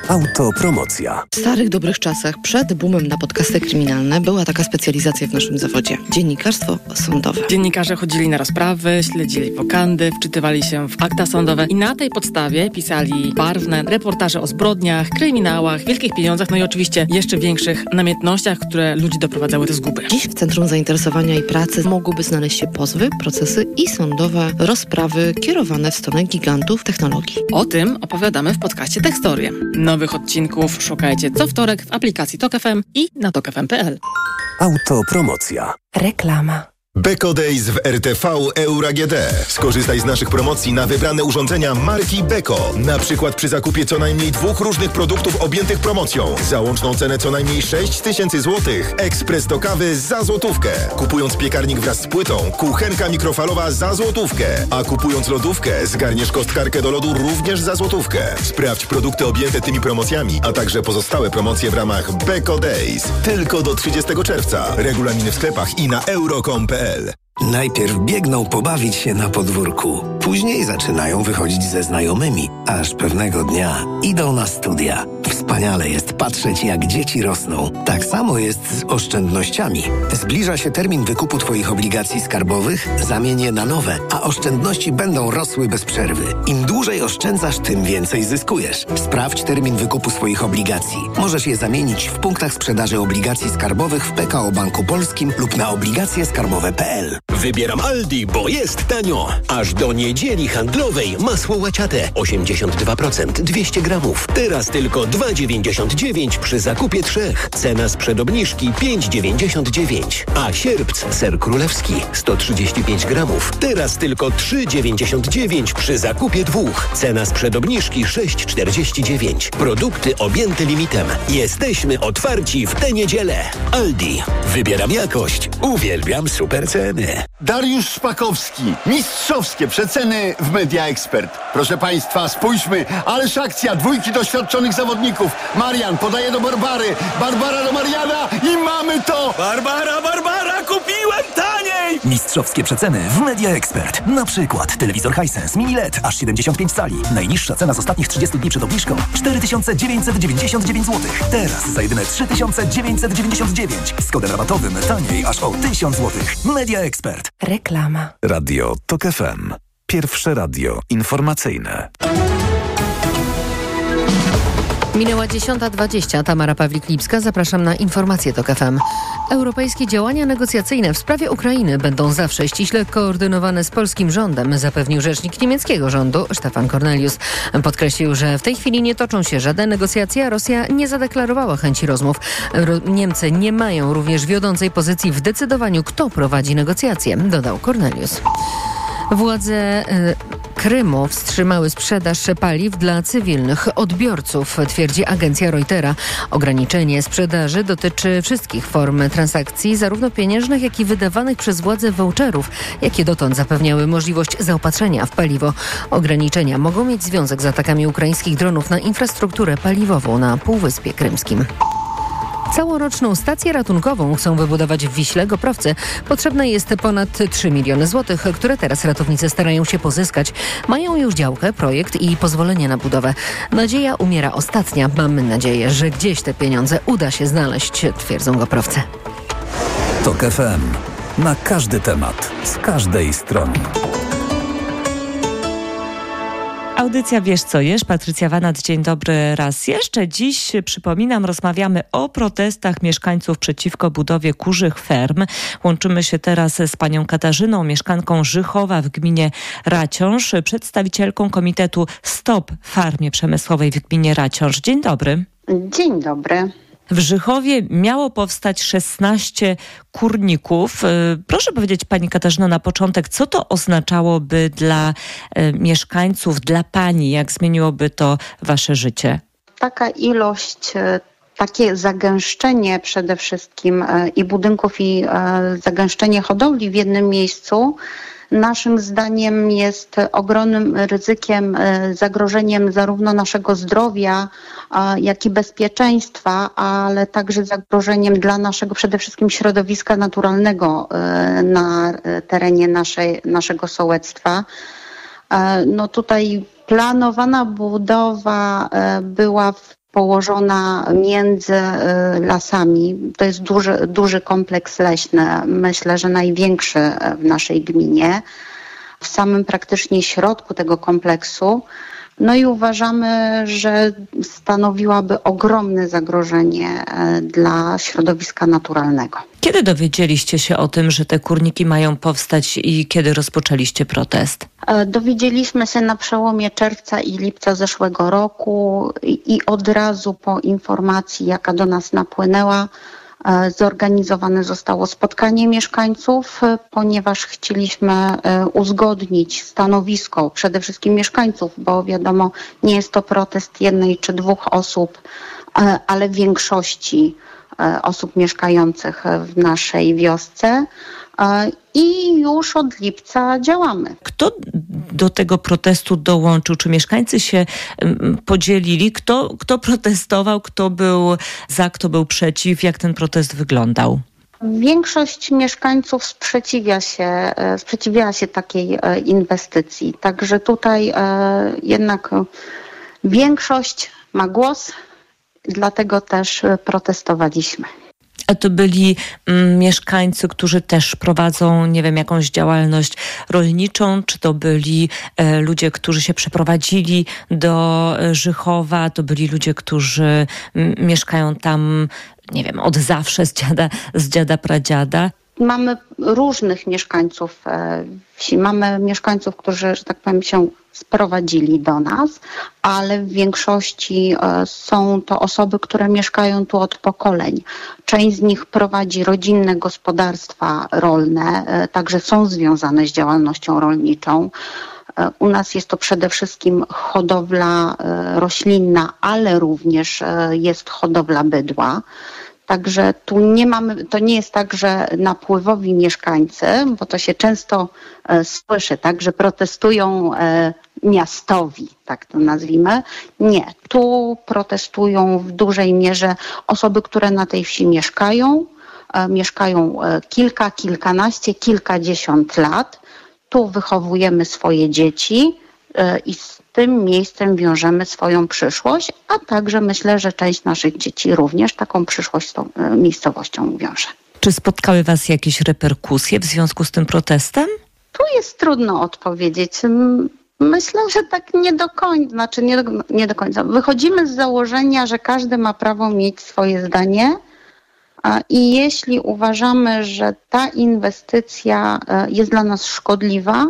Autopromocja. W starych, dobrych czasach, przed boomem na podcasty kryminalne, była taka specjalizacja w naszym zawodzie. Dziennikarstwo sądowe. Dziennikarze chodzili na rozprawy, śledzili wokandy, wczytywali się w akta sądowe i na tej podstawie pisali barwne reportaże o zbrodniach, kryminałach, wielkich pieniądzach, no i oczywiście jeszcze większych namiętnościach, które ludzi doprowadzały do zguby. Dziś w centrum zainteresowania i pracy mogłyby znaleźć się pozwy, procesy i sądowe rozprawy kierowane w stronę gigantów technologii. O tym opowiadamy w podcaście Tekstorie. Nowych odcinków szukajcie co wtorek w aplikacji Tok FM i na tokfm.pl. Autopromocja. Reklama. Beko Days w RTV Euro AGD. Skorzystaj z naszych promocji na wybrane urządzenia marki Beko. Na przykład przy zakupie co najmniej 2 różnych produktów objętych promocją. Za łączną cenę co najmniej 6 000 złotych. Ekspres do kawy za złotówkę. Kupując piekarnik wraz z płytą, kuchenka mikrofalowa za złotówkę. A kupując lodówkę, zgarniesz kostkarkę do lodu również za złotówkę. Sprawdź produkty objęte tymi promocjami, a także pozostałe promocje w ramach Beko Days. Tylko do 30 czerwca. Regulaminy w sklepach i na euro.com.pl. Najpierw biegną pobawić się na podwórku. Później zaczynają wychodzić ze znajomymi, aż pewnego dnia idą na studia. Wspaniale jest patrzeć, jak dzieci rosną. Tak samo jest z oszczędnościami. Zbliża się termin wykupu Twoich obligacji skarbowych, zamień je na nowe, a oszczędności będą rosły bez przerwy. Im dłużej oszczędzasz, tym więcej zyskujesz. Sprawdź termin wykupu swoich obligacji. Możesz je zamienić w punktach sprzedaży obligacji skarbowych w PKO Banku Polskim lub na obligacjeskarbowe.pl. Wybieram Aldi, bo jest tanio. Aż do niedzieli handlowej masło łaciate 82%, 200 gramów. Teraz tylko 2,99 przy zakupie 3. Cena sprzed obniżki 5,99. A sierpc ser królewski 135 gramów. Teraz tylko 3,99 przy zakupie 2. Cena sprzed obniżki 6,49. Produkty objęte limitem. Jesteśmy otwarci w tę niedzielę. Aldi. Wybieram jakość. Uwielbiam super ceny. Dariusz Szpakowski. Mistrzowskie przeceny w Media Expert. Proszę Państwa, spójrzmy. Ależ akcja. 2 doświadczonych zawodników. Marian podaje do Barbary. Barbara do Mariana i mamy to! Barbara, kupiłem taniej! Mistrzowskie przeceny w Media Expert. Na przykład telewizor Hisense Mini LED aż 75 cali. Najniższa cena z ostatnich 30 dni przed obniżką 4999 zł. Teraz za jedyne 3999. Z kodem rabatowym taniej aż o 1000 zł. Media Expert. Reklama. Radio Tok FM. Pierwsze radio informacyjne. Minęła 10:20. Tamara Pawlik-Lipska. Zapraszam na informacje TOK FM. Europejskie działania negocjacyjne w sprawie Ukrainy będą zawsze ściśle koordynowane z polskim rządem, zapewnił rzecznik niemieckiego rządu Stefan Cornelius. Podkreślił, że w tej chwili nie toczą się żadne negocjacje, a Rosja nie zadeklarowała chęci rozmów. Niemcy nie mają również wiodącej pozycji w decydowaniu, kto prowadzi negocjacje, dodał Cornelius. Władze Krymu wstrzymały sprzedaż paliw dla cywilnych odbiorców, twierdzi agencja Reutera. Ograniczenie sprzedaży dotyczy wszystkich form transakcji, zarówno pieniężnych, jak i wydawanych przez władze voucherów, jakie dotąd zapewniały możliwość zaopatrzenia w paliwo. Ograniczenia mogą mieć związek z atakami ukraińskich dronów na infrastrukturę paliwową na Półwyspie Krymskim. Całoroczną stację ratunkową chcą wybudować w Wiśle Goprowcy. Potrzebne jest ponad 3 miliony złotych, które teraz ratownicy starają się pozyskać. Mają już działkę, projekt i pozwolenie na budowę. Nadzieja umiera ostatnia. Mamy nadzieję, że gdzieś te pieniądze uda się znaleźć, twierdzą Goprowcy. Tok FM. Na każdy temat, z każdej strony. Audycja Wiesz co jesz? Patrycja Wanat, dzień dobry raz jeszcze. Dziś, przypominam, rozmawiamy o protestach mieszkańców przeciwko budowie kurzych ferm. Łączymy się teraz z panią Katarzyną, mieszkanką Żychowa w gminie Raciąż, przedstawicielką komitetu Stop Farmie Przemysłowej w gminie Raciąż. Dzień dobry. Dzień dobry. W Żychowie miało powstać 16 kurników. Proszę powiedzieć, pani Katarzyno, na początek, co to oznaczałoby dla mieszkańców, dla pani? Jak zmieniłoby to wasze życie? Taka ilość, takie zagęszczenie przede wszystkim i budynków, i zagęszczenie hodowli w jednym miejscu naszym zdaniem jest ogromnym ryzykiem, zagrożeniem zarówno naszego zdrowia, jak i bezpieczeństwa, ale także zagrożeniem dla naszego przede wszystkim środowiska naturalnego na terenie naszego sołectwa. No tutaj planowana budowa była w położona między lasami. To jest duży kompleks leśny, myślę, że największy w naszej gminie. W samym praktycznie środku tego kompleksu. No i uważamy, że stanowiłaby ogromne zagrożenie dla środowiska naturalnego. Kiedy dowiedzieliście się o tym, że te kurniki mają powstać i kiedy rozpoczęliście protest? Dowiedzieliśmy się na przełomie czerwca i lipca zeszłego roku i od razu po informacji, jaka do nas napłynęła, zorganizowane zostało spotkanie mieszkańców, ponieważ chcieliśmy uzgodnić stanowisko przede wszystkim mieszkańców, bo wiadomo, nie jest to protest jednej czy dwóch osób, ale większości osób mieszkających w naszej wiosce. I już od lipca działamy. Kto do tego protestu dołączył? Czy mieszkańcy się podzielili? Kto protestował? Kto był za? Kto był przeciw? Jak ten protest wyglądał? Większość mieszkańców sprzeciwiała się takiej inwestycji. Także tutaj jednak większość ma głos, dlatego też protestowaliśmy. A to byli mieszkańcy, którzy też prowadzą, nie wiem, jakąś działalność rolniczą, czy to byli ludzie, którzy się przeprowadzili do Żychowa, to byli ludzie, którzy mieszkają tam, nie wiem, od zawsze, z dziada pradziada? Mamy różnych mieszkańców wsi. Mamy mieszkańców, którzy, że tak powiem, się sprowadzili do nas, ale w większości są to osoby, które mieszkają tu od pokoleń. Część z nich prowadzi rodzinne gospodarstwa rolne, także są związane z działalnością rolniczą. U nas jest to przede wszystkim hodowla roślinna, ale również jest hodowla bydła. Także tu to nie jest tak, że napływowi mieszkańcy, bo to się często słyszy, tak, że protestują miastowi, tak to nazwijmy. Nie, tu protestują w dużej mierze osoby, które na tej wsi mieszkają kilkanaście, kilkadziesiąt lat. Tu wychowujemy swoje dzieci i z tym miejscem wiążemy swoją przyszłość, a także myślę, że część naszych dzieci również taką przyszłość z tą miejscowością wiąże. Czy spotkały Was jakieś reperkusje w związku z tym protestem? Tu jest trudno odpowiedzieć. Myślę, że tak nie do końca, nie do końca. Wychodzimy z założenia, że każdy ma prawo mieć swoje zdanie i jeśli uważamy, że ta inwestycja jest dla nas szkodliwa,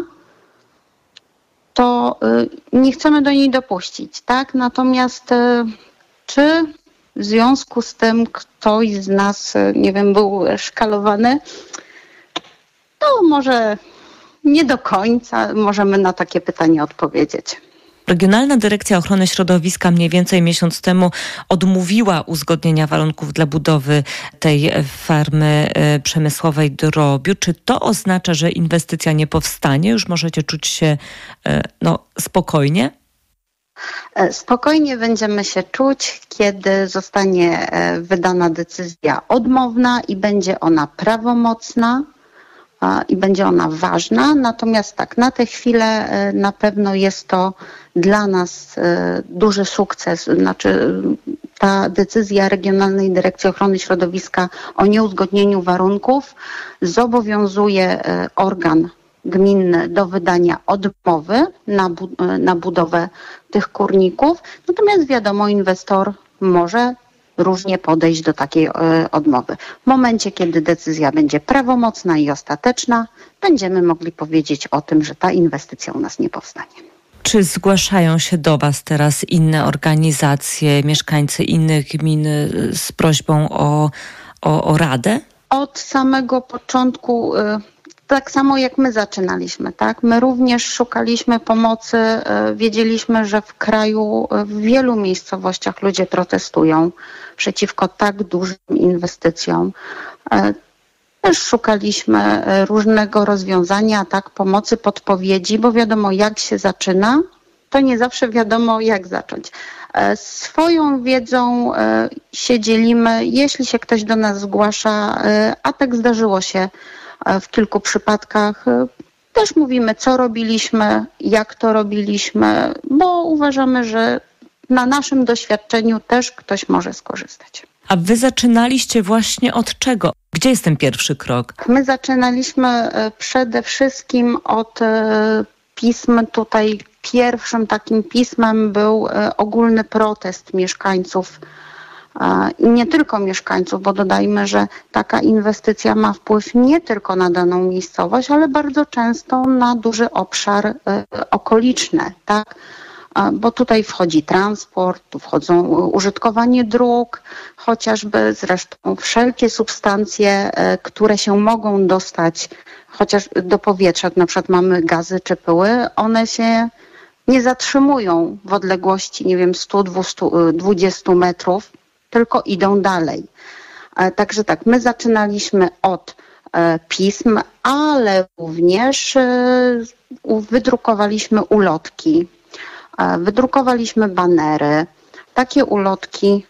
to nie chcemy do niej dopuścić, tak? Natomiast czy w związku z tym ktoś z nas, nie wiem, był szkalowany, to może nie do końca możemy na takie pytanie odpowiedzieć. Regionalna Dyrekcja Ochrony Środowiska mniej więcej miesiąc temu odmówiła uzgodnienia warunków dla budowy tej farmy przemysłowej drobiu. Czy to oznacza, że inwestycja nie powstanie? Już możecie czuć się spokojnie? Spokojnie będziemy się czuć, kiedy zostanie wydana decyzja odmowna i będzie ona prawomocna. I będzie ona ważna, natomiast tak, na tę chwilę na pewno jest to dla nas duży sukces, znaczy ta decyzja Regionalnej Dyrekcji Ochrony Środowiska o nieuzgodnieniu warunków zobowiązuje organ gminny do wydania odmowy na budowę tych kurników, natomiast wiadomo, inwestor może różnie podejść do takiej odmowy. W momencie, kiedy decyzja będzie prawomocna i ostateczna, będziemy mogli powiedzieć o tym, że ta inwestycja u nas nie powstanie. Czy zgłaszają się do Was teraz inne organizacje, mieszkańcy innych gmin z prośbą o radę? Od samego początku, tak samo jak my zaczynaliśmy, tak? My również szukaliśmy pomocy, wiedzieliśmy, że w kraju w wielu miejscowościach ludzie protestują przeciwko tak dużym inwestycjom. Też szukaliśmy różnego rozwiązania, tak, pomocy, podpowiedzi, bo wiadomo, jak się zaczyna, to nie zawsze wiadomo, jak zacząć. Swoją wiedzą się dzielimy, jeśli się ktoś do nas zgłasza, a tak zdarzyło się w kilku przypadkach, też mówimy, co robiliśmy, jak to robiliśmy, bo uważamy, że na naszym doświadczeniu też ktoś może skorzystać. A wy zaczynaliście właśnie od czego? Gdzie jest ten pierwszy krok? My zaczynaliśmy przede wszystkim od pism. Tutaj pierwszym takim pismem był ogólny protest mieszkańców i nie tylko mieszkańców, bo dodajmy, że taka inwestycja ma wpływ nie tylko na daną miejscowość, ale bardzo często na duży obszar okoliczny, tak? Bo tutaj wchodzi transport, tu wchodzą użytkowanie dróg, chociażby zresztą wszelkie substancje, które się mogą dostać chociaż do powietrza, na przykład mamy gazy czy pyły, one się nie zatrzymują w odległości, 100-220 metrów, tylko idą dalej. Także tak, my zaczynaliśmy od pism, ale również wydrukowaliśmy ulotki. Wydrukowaliśmy banery. Takie ulotki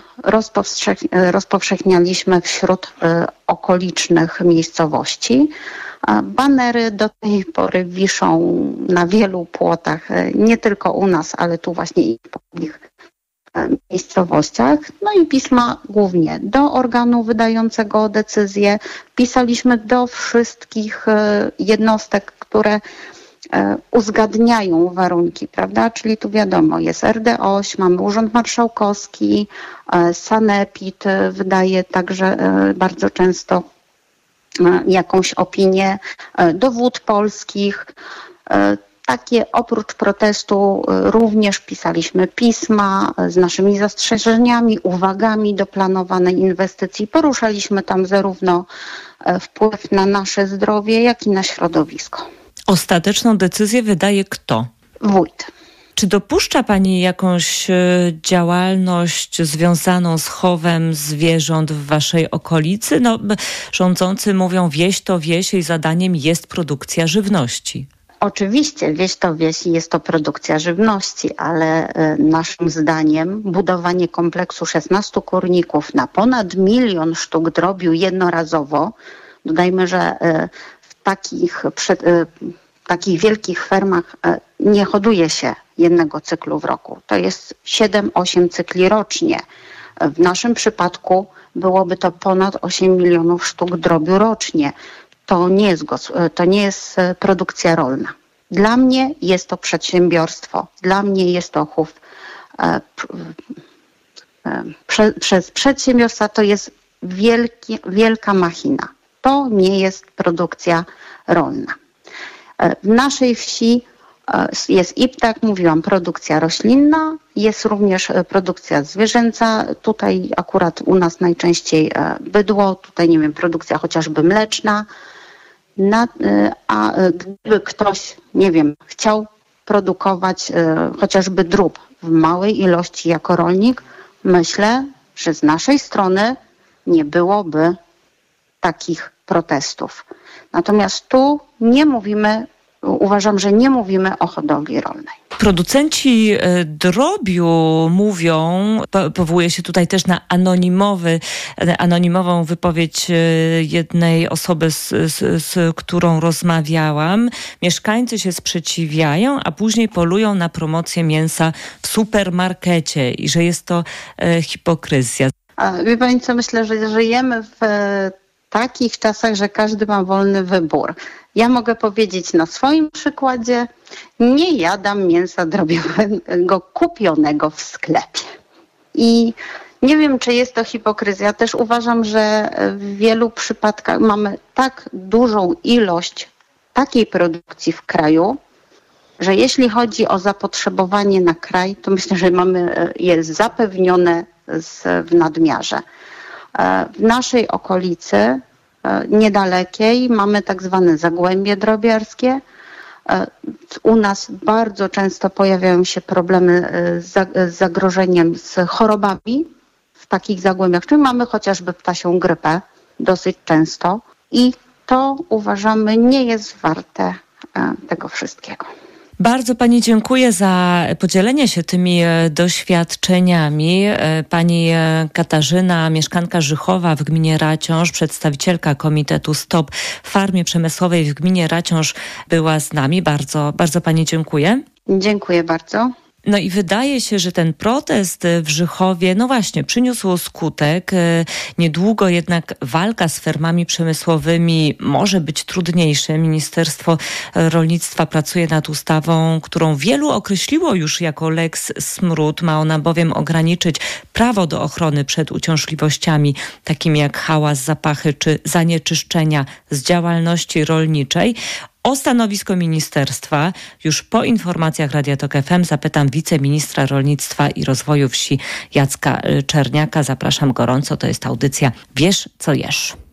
rozpowszechnialiśmy wśród okolicznych miejscowości. Banery do tej pory wiszą na wielu płotach, nie tylko u nas, ale tu właśnie i w innych miejscowościach. No i pisma głównie do organu wydającego decyzję. Pisaliśmy do wszystkich jednostek, które uzgadniają warunki, prawda? Czyli tu wiadomo, jest RDOŚ, mamy Urząd Marszałkowski, Sanepid wydaje także bardzo często jakąś opinię, do Wód Polskich. Takie oprócz protestu również pisaliśmy pisma z naszymi zastrzeżeniami, uwagami do planowanej inwestycji. Poruszaliśmy tam zarówno wpływ na nasze zdrowie, jak i na środowisko. Ostateczną decyzję wydaje kto? Wójt. Czy dopuszcza Pani jakąś działalność związaną z chowem zwierząt w Waszej okolicy? Rządzący mówią, wieś to wieś, jej zadaniem jest produkcja żywności. Oczywiście wieś to wieś i jest to produkcja żywności, ale naszym zdaniem budowanie kompleksu 16 kurników na ponad 1 000 000 sztuk drobiu jednorazowo, dodajmy, że w takich wielkich fermach nie hoduje się jednego cyklu w roku. To jest 7-8 cykli rocznie. W naszym przypadku byłoby to ponad 8 milionów sztuk drobiu rocznie. To nie jest produkcja rolna. Dla mnie jest to przedsiębiorstwo. Dla mnie jest to chów. Przez przedsiębiorstwa to jest wielka machina. To nie jest produkcja rolna. W naszej wsi jest i, tak jak mówiłam, produkcja roślinna, jest również produkcja zwierzęca. Tutaj akurat u nas najczęściej bydło, tutaj nie wiem, produkcja chociażby mleczna. A gdyby ktoś, nie wiem, chciał produkować chociażby drób w małej ilości jako rolnik, myślę, że z naszej strony nie byłoby takich protestów. Natomiast tu uważam, że nie mówimy o hodowli rolnej. Producenci drobiu mówią, powołuje się tutaj też na anonimową wypowiedź jednej osoby, z którą rozmawiałam. Mieszkańcy się sprzeciwiają, a później polują na promocję mięsa w supermarkecie i że jest to hipokryzja. Wie Pani co, myślę, że żyjemy w takich czasach, że każdy ma wolny wybór. Ja mogę powiedzieć na swoim przykładzie, nie jadam mięsa drobiowego kupionego w sklepie. I nie wiem, czy jest to hipokryzja. Też uważam, że w wielu przypadkach mamy tak dużą ilość takiej produkcji w kraju, że jeśli chodzi o zapotrzebowanie na kraj, to myślę, że jest zapewnione w nadmiarze. W naszej okolicy niedalekiej mamy tak zwane zagłębie drobiarskie. U nas bardzo często pojawiają się problemy z zagrożeniem, z chorobami w takich zagłębiach, czyli mamy chociażby ptasią grypę dosyć często i to uważamy nie jest warte tego wszystkiego. Bardzo Pani dziękuję za podzielenie się tymi doświadczeniami. Pani Katarzyna, mieszkanka Żychowa w gminie Raciąż, przedstawicielka Komitetu Stop Farmie Przemysłowej w gminie Raciąż była z nami. Bardzo, bardzo Pani dziękuję. Dziękuję bardzo. No i wydaje się, że ten protest w Żychowie, no właśnie, przyniósł skutek. Niedługo jednak walka z fermami przemysłowymi może być trudniejsza. Ministerstwo Rolnictwa pracuje nad ustawą, którą wielu określiło już jako Lex Smród. Ma ona bowiem ograniczyć prawo do ochrony przed uciążliwościami, takimi jak hałas, zapachy czy zanieczyszczenia z działalności rolniczej. O stanowisko ministerstwa już po informacjach Radia Tok FM zapytam wiceministra rolnictwa i rozwoju wsi Jacka Czerniaka. Zapraszam gorąco, to jest audycja Wiesz co jesz.